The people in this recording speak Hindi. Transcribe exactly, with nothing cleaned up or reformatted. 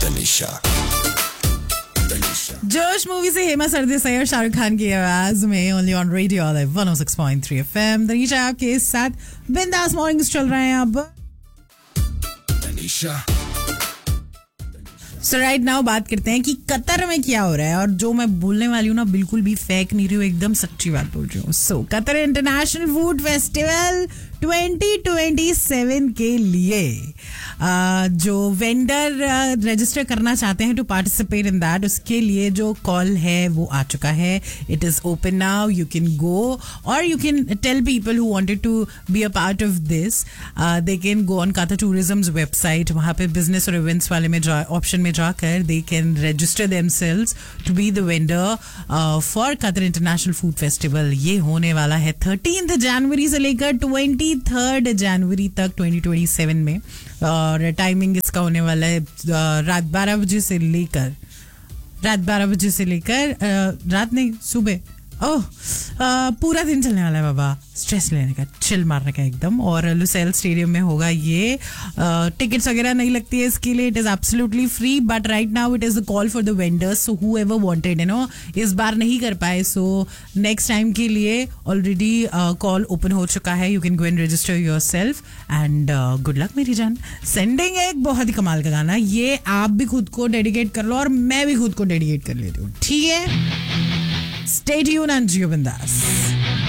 तनिषा जोश मूवी से हेमा सरदेसाई और शाहरुख खान की आवाज में only on radio one O six point three FM. Tanisha आपके साथ बिंदास मॉर्निंग्स चल रहे हैं अब। तनिषा सो राइट नाउ बात करते हैं कि कतर में क्या हो रहा है, और जो मैं बोलने वाली हूँ ना बिल्कुल भी फेक नहीं रही हूँ, एकदम सच्ची बात बोल रही हूँ। सो Qatar international food festival twenty twenty seven के लिए Uh, जो वेंडर रजिस्टर uh, करना चाहते हैं टू पार्टिसिपेट इन दैट, उसके लिए जो कॉल है वो आ चुका है. It is open now. You can go और you can tell people who wanted to be a part of this, they can go on Qatar टूरिज्म्स website. वहाँ पे बिजनेस और इवेंट्स वाले में जा ऑप्शन में जाकर they can register themselves to be the vendor for Qatar international food festival. ये होने वाला है थर्टीन्थ जनवरी से लेकर ट्वेंटी थर्ड जनवरी तक ट्वेंटी ट्वेंटी सेवन में. और टाइमिंग इसका होने वाला है रात बारह बजे से लेकर रात बारह बजे से लेकर रात नहीं सुबह ओह पूरा दिन चलने वाला है बाबा. स्ट्रेस लेने का, चिल मारने का एकदम. और लुसेल स्टेडियम में होगा ये. टिकट्स वगैरह नहीं लगती है इसके लिए. It is absolutely free, but right now it is the call for the vendors. So who ever wanted, you know, इस बार नहीं कर पाए, सो नेक्स्ट टाइम के लिए ऑलरेडी कॉल ओपन हो चुका है. You can go and register your self and good luck मेरी जान. सेंडिंग एक बहुत ही कमाल का गाना, ये आप भी खुद को डेडिकेट कर लो और मैं भी खुद को डेडिकेट कर लेती हूँ, ठीक है. Stay tuned and you bindas.